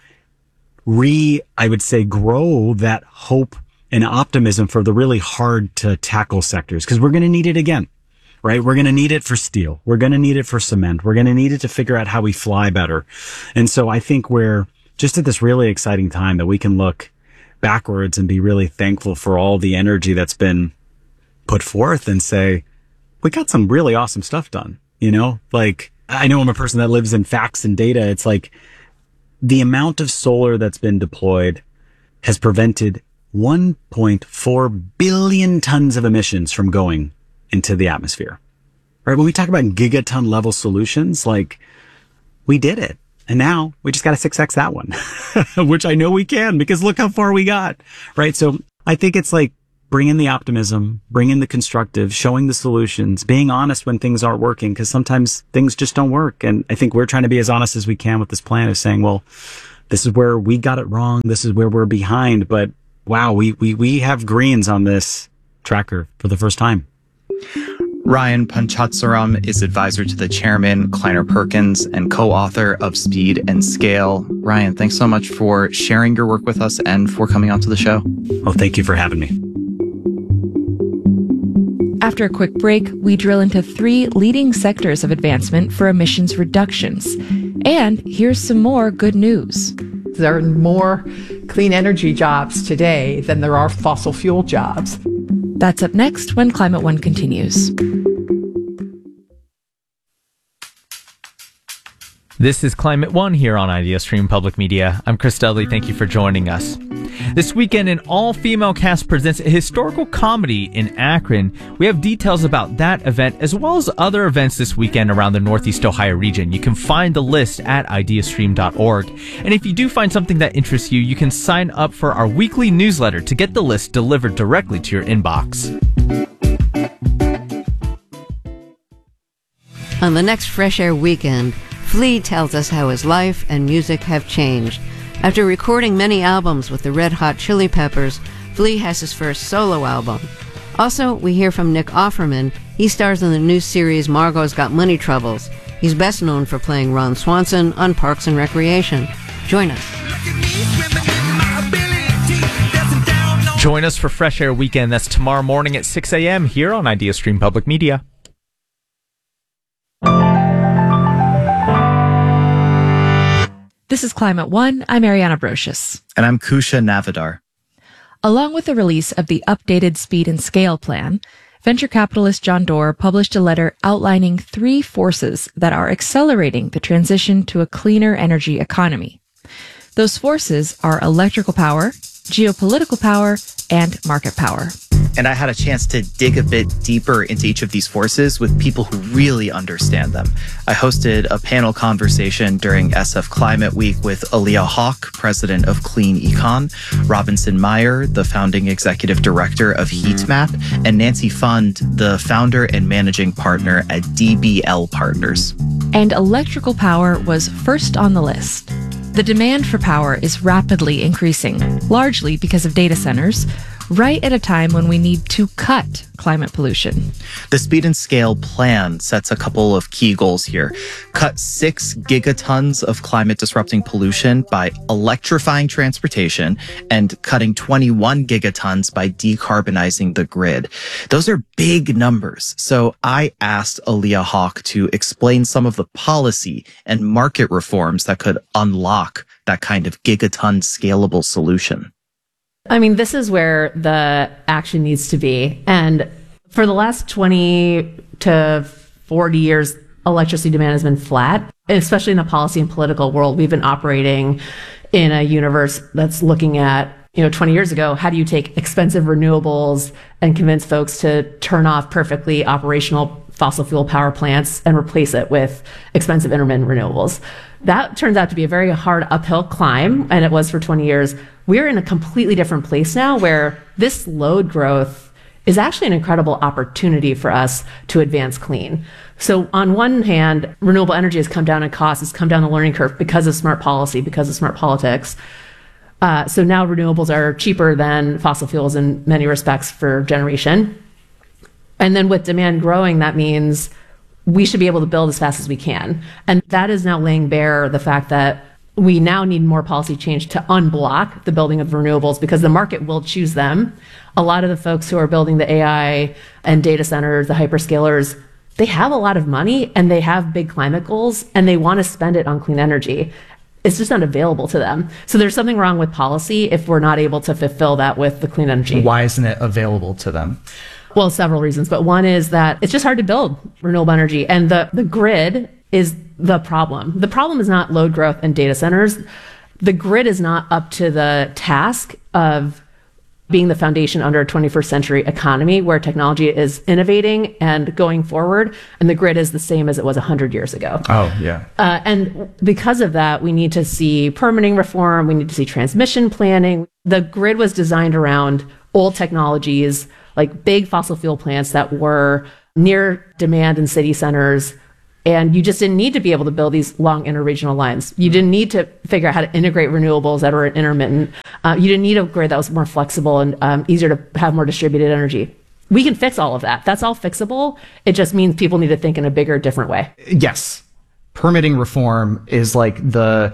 re, I would say, grow that hope and optimism for the really hard to tackle sectors, because we're going to need it again, right? We're going to need it for steel. We're going to need it for cement. We're going to need it to figure out how we fly better. And so I think we're just at this really exciting time that we can look backwards and be really thankful for all the energy that's been put forth and say, we got some really awesome stuff done. You know, like, I know I'm a person that lives in facts and data. It's like the amount of solar that's been deployed has prevented one point four billion tons of emissions from going into the atmosphere. Right? When we talk about gigaton level solutions, like, we did it. And now we just got to six X that one, which I know we can, because look how far we got. Right? So I think it's like, bring in the optimism, bring in the constructive, showing the solutions, being honest when things aren't working, because sometimes things just don't work. And I think we're trying to be as honest as we can with this plan of saying, well, this is where we got it wrong. This is where we're behind. But wow, we, we, we have greens on this tracker for the first time. Ryan Panchadsaram is advisor to the chairman, Kleiner Perkins, and co-author of Speed and Scale. Ryan, thanks so much for sharing your work with us and for coming onto the show. Well, thank you for having me. After a quick break, we drill into three leading sectors of advancement for emissions reductions. And here's some more good news. There are more clean energy jobs today than there are fossil fuel jobs. That's up next when Climate One continues. This is Climate One here on IdeaStream Public Media. I'm Chris Dudley. Thank you for joining us. This weekend, an all-female cast presents a historical comedy in Akron. We have details about that event as well as other events this weekend around the Northeast Ohio region. You can find the list at ideastream dot org. And if you do find something that interests you, you can sign up for our weekly newsletter to get the list delivered directly to your inbox. On the next Fresh Air weekend, Flea tells us how his life and music have changed. After recording many albums with the Red Hot Chili Peppers, Flea has his first solo album. Also, we hear from Nick Offerman. He stars in the new series Margot's Got Money Troubles. He's best known for playing Ron Swanson on Parks and Recreation. Join us. Join us for Fresh Air Weekend. That's tomorrow morning at six a.m. here on IdeaStream Public Media. This is Climate One. I'm Ariana Brocious. And I'm Kusha Navidar. Along with the release of the updated Speed and Scale plan, venture capitalist John Doerr published a letter outlining three forces that are accelerating the transition to a cleaner energy economy. Those forces are electrical power, geopolitical power, and market power. And I had a chance to dig a bit deeper into each of these forces with people who really understand them. I hosted a panel conversation during S F Climate Week with Aaliyah Hawk, president of Clean Econ, Robinson Meyer, the founding executive director of Heatmap, and Nancy Fund, the founder and managing partner at D B L Partners. And electrical power was first on the list. The demand for power is rapidly increasing, largely because of data centers, right at a time when we need to cut climate pollution. The Speed and Scale plan sets a couple of key goals here. Cut six gigatons of climate-disrupting pollution by electrifying transportation and cutting twenty-one gigatons by decarbonizing the grid. Those are big numbers. So I asked Aaliyah Hawk to explain some of the policy and market reforms that could unlock that kind of gigaton scalable solution. I mean, this is where the action needs to be. And for the last twenty to forty years, electricity demand has been flat, especially in the policy and political world. We've been operating in a universe that's looking at, you know, twenty years ago, how do you take expensive renewables and convince folks to turn off perfectly operational fossil fuel power plants and replace it with expensive intermittent renewables? That turns out to be a very hard uphill climb, and it was for twenty years. We're in a completely different place now where this load growth is actually an incredible opportunity for us to advance clean. So on one hand, renewable energy has come down in cost, it's come down the learning curve because of smart policy, because of smart politics. Uh, so now renewables are cheaper than fossil fuels in many respects for generation. And then with demand growing, that means we should be able to build as fast as we can. And that is now laying bare the fact that we now need more policy change to unblock the building of renewables because the market will choose them. A lot of the folks who are building the A I and data centers, the hyperscalers, they have a lot of money and they have big climate goals and they want to spend it on clean energy. it's just not available to them. So there's something wrong with policy if we're not able to fulfill that with the clean energy. Why isn't it available to them? Well, several reasons, but one is that it's just hard to build renewable energy, and the, the grid is the problem. The problem is not load growth and data centers. The grid is not up to the task of being the foundation under a twenty-first century economy where technology is innovating and going forward, and the grid is the same as it was one hundred years ago. Oh, yeah. Uh, and because of that, we need to see permitting reform, we need to see transmission planning. The grid was designed around old technologies, like big fossil fuel plants that were near demand in city centers. And you just didn't need to be able to build these long interregional lines. You didn't need to figure out how to integrate renewables that were intermittent. Uh, you didn't need a grid that was more flexible and um, easier to have more distributed energy. We can fix all of that. That's all fixable. It just means people need to think in a bigger, different way. Yes. Permitting reform is like the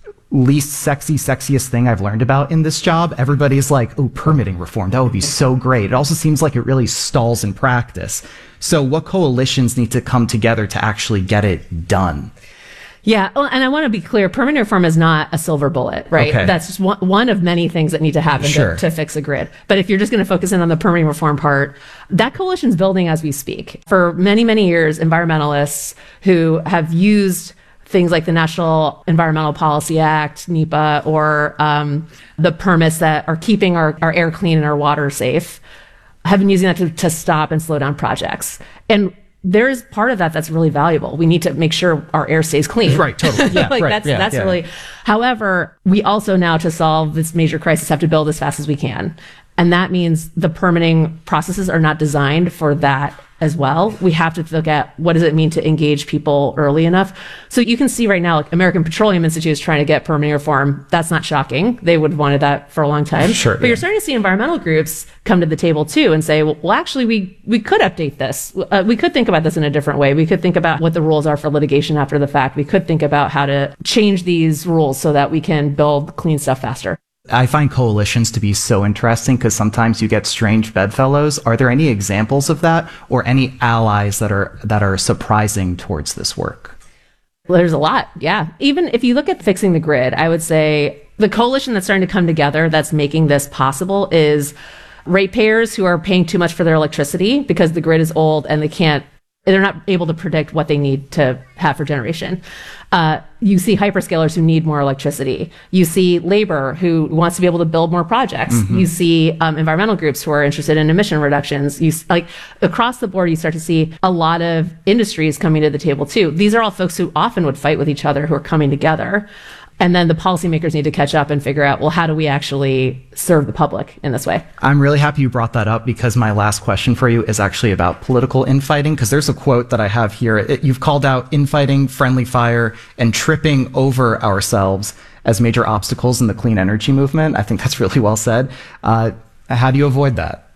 least sexy, sexiest thing I've learned about in this job. Everybody's like, oh, permitting reform, that would be so great. It also seems like it really stalls in practice. So what coalitions need to come together to actually get it done? Yeah, well, and I want to be clear, permitting reform is not a silver bullet, right? Okay. That's just one, one of many things that need to happen Sure. to, to fix a grid. But if you're just going to focus in on the permitting reform part, that coalition's building as we speak. For many, many years, environmentalists who have used things like the National Environmental Policy Act, NEPA, or um, the permits that are keeping our, our air clean and our water safe, have been using that to, to stop and slow down projects. And there is part of that that's really valuable. We need to make sure our air stays clean. Right, totally. Yeah, like right, that's yeah, that's yeah. really. However, we also now, to solve this major crisis, have to build as fast as we can. And that means the permitting processes are not designed for that as well. We have to look at what does it mean to engage people early enough. So you can see right now, like American Petroleum Institute is trying to get permitting reform. That's not shocking. They would have wanted that for a long time. Sure, but yeah. you're starting to see environmental groups come to the table too and say, well, well actually, we, we could update this. Uh, we could think about this in a different way. We could think about what the rules are for litigation after the fact. We could think about how to change these rules so that we can build clean stuff faster. I find coalitions to be so interesting because sometimes you get strange bedfellows. Are there any examples of that, or any allies that are that are surprising towards this work? Well, there's a lot, yeah. Even if you look at fixing the grid, I would say the coalition that's starting to come together that's making this possible is ratepayers who are paying too much for their electricity because the grid is old and they can't, they're not able to predict what they need to have for generation. Uh, you see hyperscalers who need more electricity. You see labor who wants to be able to build more projects. Mm-hmm. You see um, environmental groups who are interested in emission reductions. You s- like across the board, you start to see a lot of industries coming to the table too. These are all folks who often would fight with each other who are coming together. And then the policymakers need to catch up and figure out, well, how do we actually serve the public in this way? I'm really happy you brought that up because my last question for you is actually about political infighting, because there's a quote that I have here. It, you've called out infighting, friendly fire, and tripping over ourselves as major obstacles in the clean energy movement. I think that's really well said. Uh, how do you avoid that?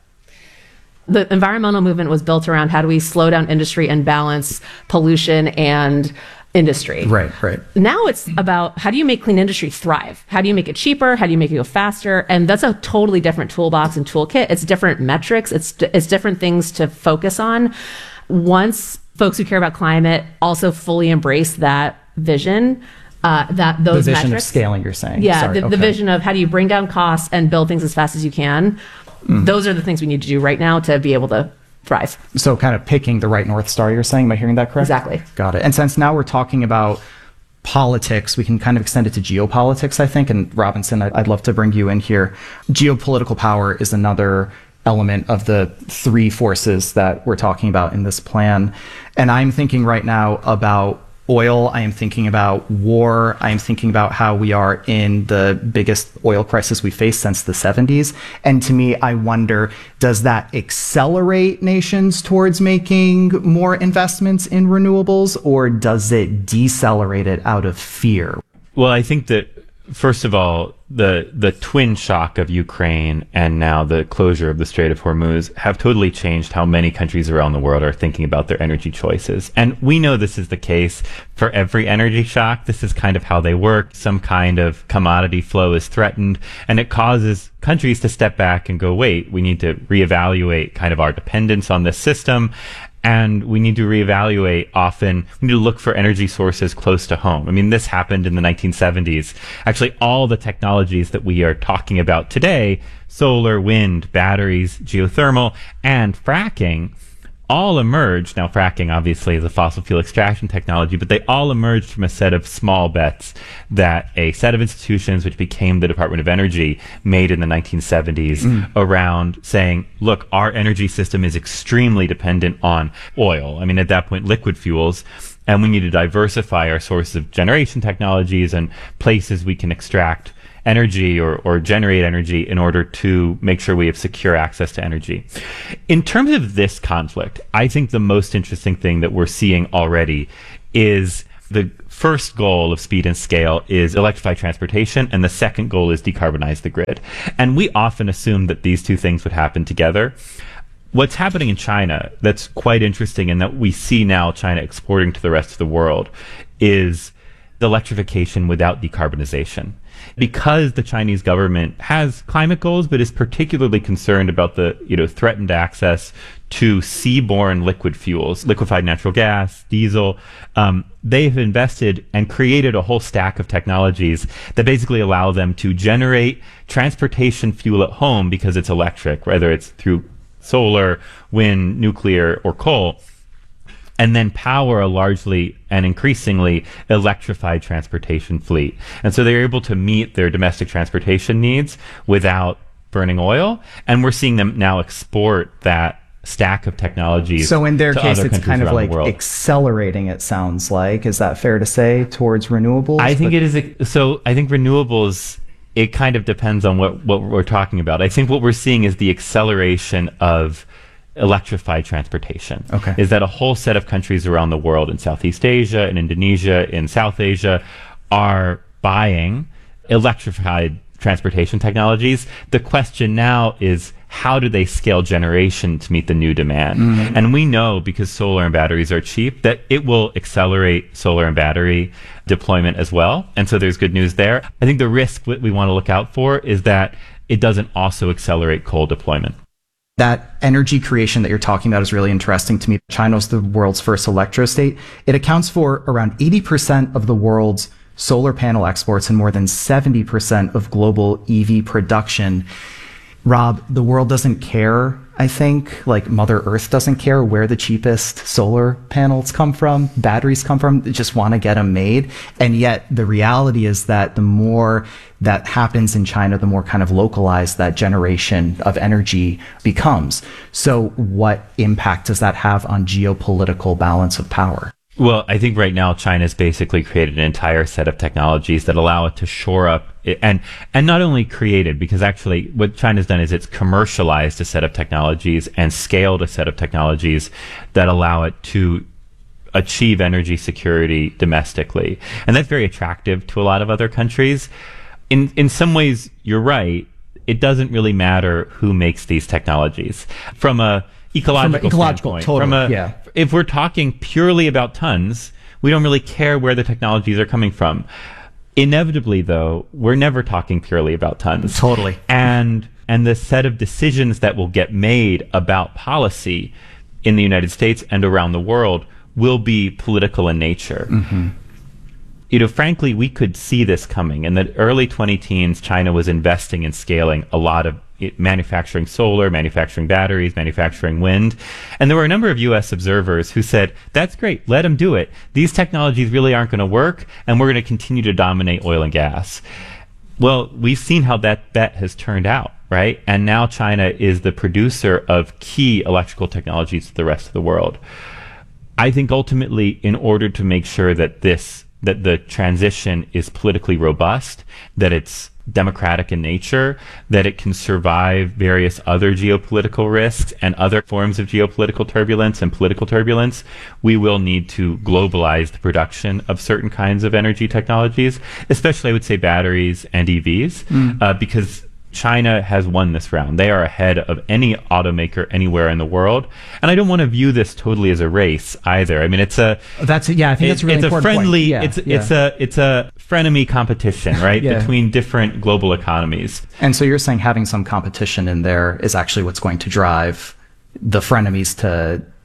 The environmental movement was built around how do we slow down industry and balance pollution and industry. Right, right. Now it's about how do you make clean industry thrive? How do you make it cheaper? How do you make it go faster? And that's a totally different toolbox and toolkit. It's different metrics. It's it's different things to focus on. Once folks who care about climate also fully embrace that vision, uh, that those the vision metrics, of scaling, you're saying. yeah, Sorry, the, okay. the vision of how do you bring down costs and build things as fast as you can. Mm. Those are the things we need to do right now to be able to thrive. So kind of picking the right North Star, you're saying? Am I hearing that correct? Exactly. Got it. And since now we're talking about politics, we can kind of extend it to geopolitics, I think. And Robinson, I'd, I'd love to bring you in here. Geopolitical power is another element of the three forces that we're talking about in this plan. And I'm thinking right now about oil. I am thinking about war. I am thinking about how we are in the biggest oil crisis we faced since the seventies. And to me, I wonder, does that accelerate nations towards making more investments in renewables, or does it decelerate it out of fear? Well, I think that, first of all, the the twin shock of Ukraine and now the closure of the Strait of Hormuz have totally changed how many countries around the world are thinking about their energy choices. And we know this is the case for every energy shock. This is kind of how they work. Some kind of commodity flow is threatened, and it causes countries to step back and go, wait, we need to reevaluate kind of our dependence on this system. And we need to reevaluate often, we need to look for energy sources close to home. I mean, this happened in the nineteen seventies. Actually, all the technologies that we are talking about today, solar, wind, batteries, geothermal, and fracking, all emerged. Now, fracking obviously is a fossil fuel extraction technology, but they all emerged from a set of small bets that a set of institutions, which became the Department of Energy, made in the nineteen seventies mm. around saying, look, our energy system is extremely dependent on oil. I mean, at that point, liquid fuels, and we need to diversify our sources of generation technologies and places we can extract energy or, or generate energy in order to make sure we have secure access to energy. In terms of this conflict, I think the most interesting thing that we're seeing already is the first goal of speed and scale is electrify transportation, and the second goal is decarbonize the grid. And we often assume that these two things would happen together. What's happening in China that's quite interesting and that we see now China exporting to the rest of the world is the electrification without decarbonization. Because the Chinese government has climate goals, but is particularly concerned about the, you know, threatened access to seaborne liquid fuels, liquefied natural gas, diesel, um, they've invested and created a whole stack of technologies that basically allow them to generate transportation fuel at home because it's electric, whether it's through solar, wind, nuclear, or coal, and then power a largely and increasingly electrified transportation fleet. And so they're able to meet their domestic transportation needs without burning oil. And we're seeing them now export that stack of technologies. So in their to case, other it's kind of around like the world. accelerating, it sounds like. Is that fair to say, towards renewables? I think But- it is. So I think renewables, it kind of depends on what, what we're talking about. I think what we're seeing is the acceleration of electrified transportation. Okay. Is that a whole set of countries around the world, in Southeast Asia, in Indonesia, in South Asia, are buying electrified transportation technologies. The question now is, how do they scale generation to meet the new demand? Mm. And we know, because solar and batteries are cheap, that it will accelerate solar and battery deployment as well. And so there's good news there. I think the risk that we want to look out for is that it doesn't also accelerate coal deployment. That energy creation that you're talking about is really interesting to me. China's the world's first electrostate. It accounts for around eighty percent of the world's solar panel exports and more than seventy percent of global E V production. Rob, the world doesn't care, I think, like Mother Earth doesn't care where the cheapest solar panels come from, batteries come from. They just want to get them made. And yet the reality is that the more that happens in China, the more kind of localized that generation of energy becomes. So what impact does that have on geopolitical balance of power? Well, I think right now China's basically created an entire set of technologies that allow it to shore up it, and and not only created, because actually what China's done is it's commercialized a set of technologies and scaled a set of technologies that allow it to achieve energy security domestically. And that's very attractive to a lot of other countries. In in some ways, you're right. It doesn't really matter who makes these technologies. From a ecological, From an ecological, standpoint, totally, from a, yeah. If we're talking purely about tons, we don't really care where the technologies are coming from. Inevitably, though, we're never talking purely about tons. Totally. And and the set of decisions that will get made about policy in the United States and around the world will be political in nature. Mm-hmm. You know, frankly, we could see this coming. In the early twenty teens, China was investing in scaling a lot of it, manufacturing solar, manufacturing batteries, manufacturing wind. And there were a number of U S observers who said, that's great, let them do it. These technologies really aren't going to work, and we're going to continue to dominate oil and gas. Well, we've seen how that bet has turned out, right? And now China is the producer of key electrical technologies to the rest of the world. I think ultimately, in order to make sure that this that the transition is politically robust, that it's democratic in nature, that it can survive various other geopolitical risks and other forms of geopolitical turbulence and political turbulence, we will need to globalize the production of certain kinds of energy technologies, especially, I would say, batteries and E Vs, mm. uh, because China has won this round. They are ahead of any automaker anywhere in the world. And I don't want to view this totally as a race either. I mean, it's a That's yeah, I think that's a really it's important a friendly point. Yeah, it's yeah. it's a it's a frenemy competition, right? Yeah. Between different global economies. And so you're saying having some competition in there is actually what's going to drive the frenemies to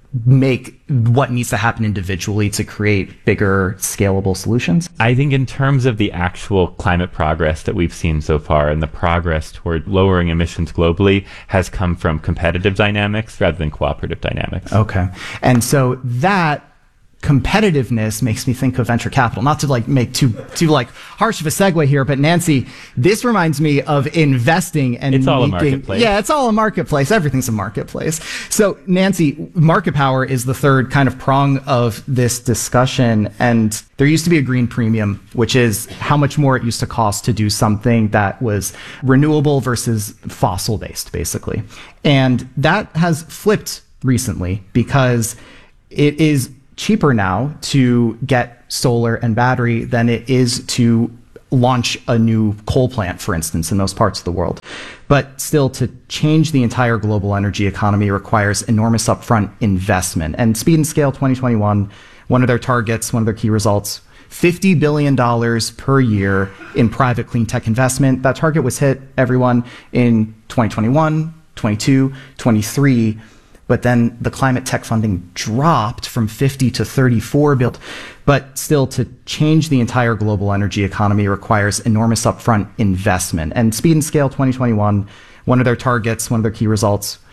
make what needs to happen individually to create bigger, scalable solutions? I think in terms of the actual climate progress that we've seen so far and the progress toward lowering emissions globally has come from competitive dynamics rather than cooperative dynamics. Okay. And so that competitiveness makes me think of venture capital. Not to like make too too like harsh of a segue here, but Nancy, this reminds me of investing and it's all making, a marketplace. Yeah, it's all a marketplace. Everything's a marketplace. So Nancy, market power is the third kind of prong of this discussion, and there used to be a green premium, which is how much more it used to cost to do something that was renewable versus fossil based, basically. And that has flipped recently because it is cheaper now to get solar and battery than it is to launch a new coal plant, for instance, in those parts of the world. But still, to change the entire global energy economy requires enormous upfront investment. And Speed and Scale twenty twenty-one, one of their targets, one of their key results, fifty billion dollars per year in private clean tech investment. That target was hit, everyone, in twenty twenty-one, twenty-two, twenty-three. But then the climate tech funding dropped from fifty to thirty-four billion. But still, to change the entire global energy economy requires enormous upfront investment. And Speed and Scale twenty twenty-one, one of their targets, one of their key results,